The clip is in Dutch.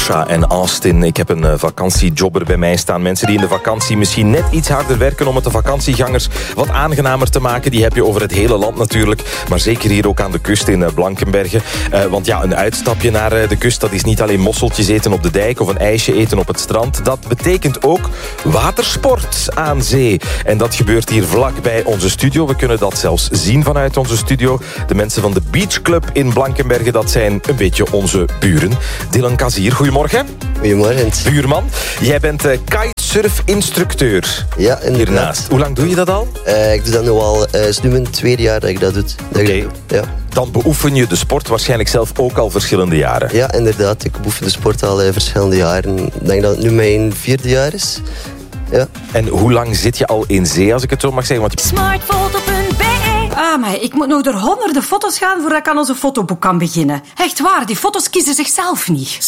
Natasha en Austin. Ik heb een vakantiejobber bij mij staan. Mensen die in de vakantie misschien net iets harder werken om het de vakantiegangers wat aangenamer te maken. Die heb je over het hele land natuurlijk. Maar zeker hier ook aan de kust in Blankenberge. Want ja, een uitstapje naar de kust, dat is niet alleen mosseltjes eten op de dijk of een ijsje eten op het strand. Dat betekent ook watersport aan zee. En dat gebeurt hier vlak bij onze studio. We kunnen dat zelfs zien vanuit onze studio. De mensen van de Beach Club in Blankenberge, dat zijn een beetje onze buren. Dylan Kazier, goedemorgen. Goedemorgen. Buurman, jij bent kitesurf-instructeur. Ja, inderdaad. Hiernaast. Hoe lang doe je dat al? Ik doe dat nu al, het is nu mijn tweede jaar dat ik dat doe. Oké. Ja. Dan beoefen je de sport waarschijnlijk zelf ook al verschillende jaren. Ja, inderdaad. Ik beoefen de sport al verschillende jaren. Ik denk dat het nu mijn 4e jaar is. Ja. En hoe lang zit je al in zee, als ik het zo mag zeggen? Want Smartfoto.be. Maar ik moet nog door honderden foto's gaan voordat ik aan onze fotoboek kan beginnen. Echt waar, die foto's kiezen zichzelf niet.